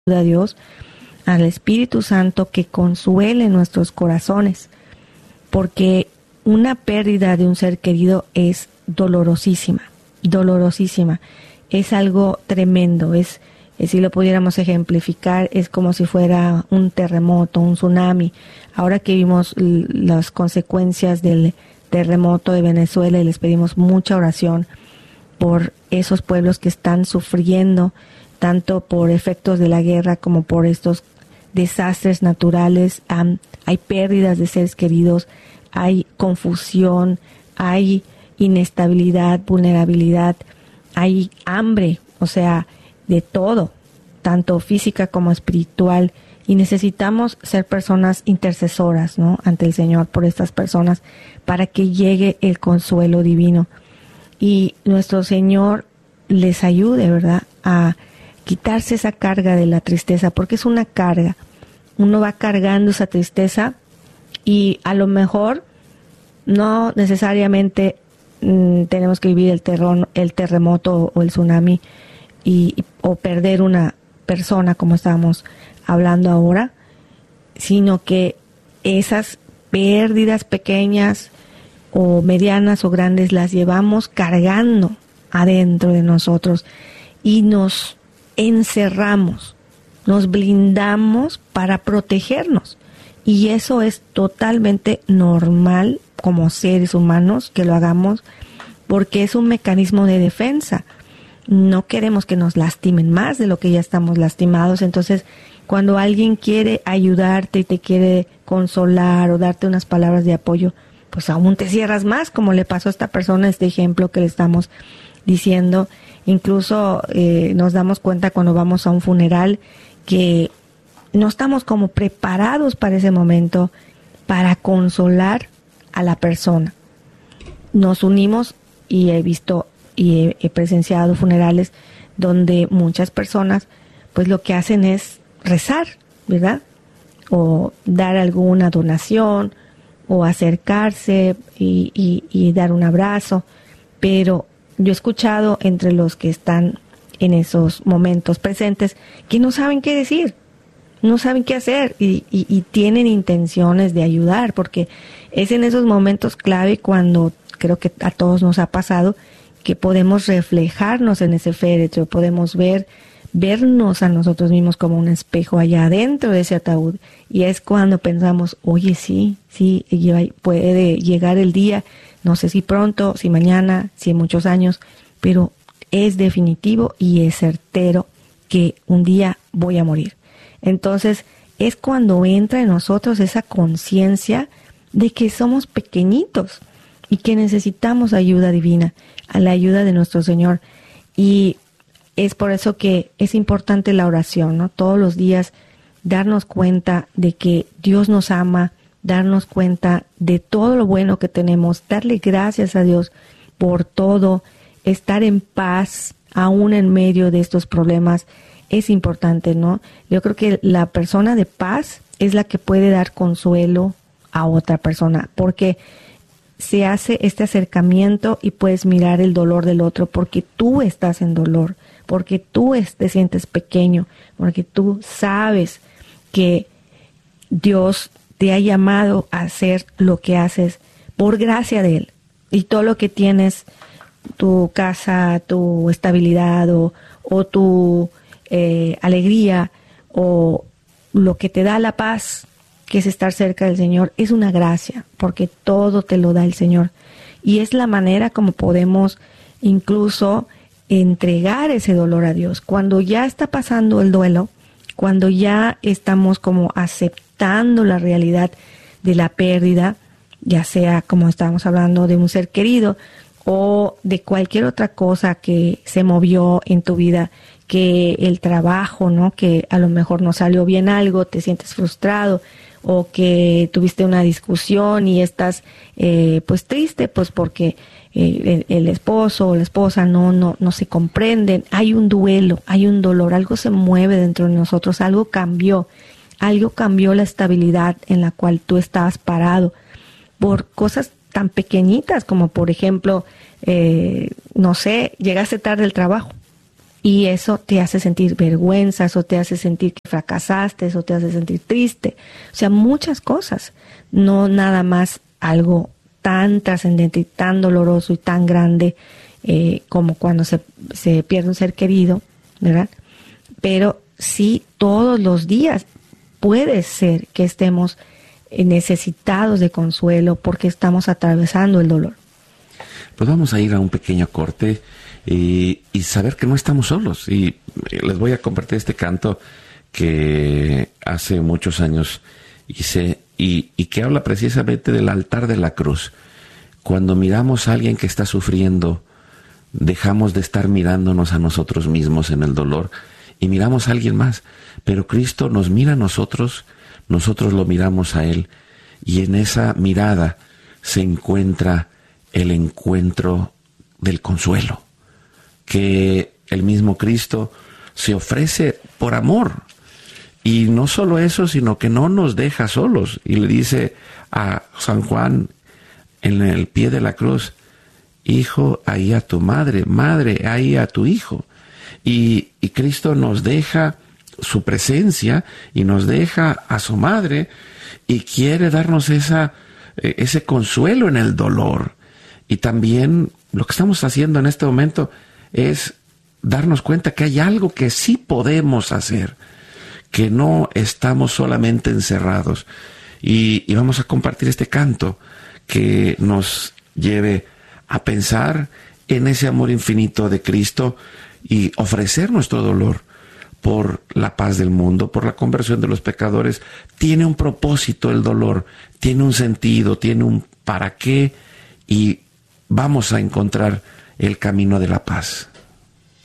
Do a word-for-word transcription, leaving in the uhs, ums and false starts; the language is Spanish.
a Dios, al Espíritu Santo, que consuele nuestros corazones, porque una pérdida de un ser querido es dolorosísima, dolorosísima, es algo tremendo, es, es si lo pudiéramos ejemplificar, es como si fuera un terremoto, un tsunami. Ahora que vimos l- las consecuencias del terremoto de Venezuela, y les pedimos mucha oración por esos pueblos que están sufriendo, tanto por efectos de la guerra como por estos desastres naturales. Um, hay pérdidas de seres queridos, hay confusión, hay inestabilidad, vulnerabilidad, hay hambre, o sea, de todo, tanto física como espiritual, y necesitamos ser personas intercesoras, ¿no?, ante el Señor por estas personas, para que llegue el consuelo divino y nuestro Señor les ayude, ¿verdad?, a quitarse esa carga de la tristeza, porque es una carga. Uno va cargando esa tristeza y a lo mejor no necesariamente mmm, tenemos que vivir el, terror, el terremoto o el tsunami y, o perder una persona, como estábamos hablando ahora, sino que esas pérdidas pequeñas o medianas o grandes las llevamos cargando adentro de nosotros y nos encerramos, nos blindamos para protegernos, y eso es totalmente normal como seres humanos que lo hagamos, porque es un mecanismo de defensa. No queremos que nos lastimen más de lo que ya estamos lastimados. Entonces, cuando alguien quiere ayudarte y te quiere consolar o darte unas palabras de apoyo, pues aún te cierras más, como le pasó a esta persona, este ejemplo que le estamos diciendo. Incluso eh, nos damos cuenta cuando vamos a un funeral que no estamos como preparados para ese momento, para consolar a la persona. Nos unimos, y he visto y he, he presenciado funerales donde muchas personas pues lo que hacen es rezar, ¿verdad?, o dar alguna donación o acercarse y, y, y dar un abrazo, pero yo he escuchado entre los que están en esos momentos presentes que no saben qué decir, no saben qué hacer y, y, y tienen intenciones de ayudar, porque es en esos momentos clave cuando creo que a todos nos ha pasado que podemos reflejarnos en ese féretro, podemos ver, vernos a nosotros mismos como un espejo allá adentro de ese ataúd, y es cuando pensamos, oye, sí, sí, puede llegar el día, no sé si pronto, si mañana, si en muchos años, pero es definitivo y es certero que un día voy a morir. Entonces, es cuando entra en nosotros esa conciencia de que somos pequeñitos y que necesitamos ayuda divina, a la ayuda de nuestro Señor. Y es por eso que es importante la oración, ¿no? Todos los días darnos cuenta de que Dios nos ama, darnos cuenta de todo lo bueno que tenemos, darle gracias a Dios por todo, estar en paz aún en medio de estos problemas es importante, ¿no? Yo creo que la persona de paz es la que puede dar consuelo a otra persona, porque se hace este acercamiento y puedes mirar el dolor del otro, porque tú estás en dolor, porque tú te sientes pequeño, porque tú sabes que Dios te ha llamado a hacer lo que haces por gracia de Él. Y todo lo que tienes, tu casa, tu estabilidad o, o tu eh, alegría o lo que te da la paz, que es estar cerca del Señor, es una gracia, porque todo te lo da el Señor. Y es la manera como podemos incluso entregar ese dolor a Dios. Cuando ya está pasando el duelo, cuando ya estamos como aceptando la realidad de la pérdida, ya sea, como estábamos hablando, de un ser querido o de cualquier otra cosa que se movió en tu vida, que el trabajo, ¿no?, que a lo mejor no salió bien algo, te sientes frustrado, o que tuviste una discusión y estás eh, pues triste, pues porque eh, el, el esposo o la esposa no, no, no se comprenden. Hay un duelo, hay un dolor, algo se mueve dentro de nosotros, algo cambió, algo cambió la estabilidad en la cual tú estabas parado por cosas tan pequeñitas como, por ejemplo, eh, no sé, llegaste tarde al trabajo Y eso te hace sentir vergüenza, eso te hace sentir que fracasaste, eso te hace sentir triste. O sea, muchas cosas. No nada más algo tan trascendente y tan doloroso y tan grande eh, como cuando se, se pierde un ser querido, ¿verdad? Pero sí, todos los días puede ser que estemos necesitados de consuelo porque estamos atravesando el dolor. Pues vamos a ir a un pequeño corte y, y saber que no estamos solos. Y les voy a compartir este canto que hace muchos años hice y, y que habla precisamente del altar de la cruz. Cuando miramos a alguien que está sufriendo, dejamos de estar mirándonos a nosotros mismos en el dolor y miramos a alguien más. Pero Cristo nos mira a nosotros, nosotros lo miramos a Él, y en esa mirada se encuentra el encuentro del consuelo, que el mismo Cristo se ofrece por amor. Y no solo eso, sino que no nos deja solos. Y le dice a San Juan en el pie de la cruz: hijo, ahí a tu madre, madre, ahí a tu hijo. Y, y Cristo nos deja su presencia y nos deja a su madre y quiere darnos esa, ese consuelo en el dolor. Y también lo que estamos haciendo en este momento es darnos cuenta que hay algo que sí podemos hacer, que no estamos solamente encerrados. Y, y vamos a compartir este canto que nos lleve a pensar en ese amor infinito de Cristo y ofrecer nuestro dolor por la paz del mundo, por la conversión de los pecadores. Tiene un propósito el dolor, tiene un sentido, tiene un para qué, y vamos a encontrar el camino de la paz.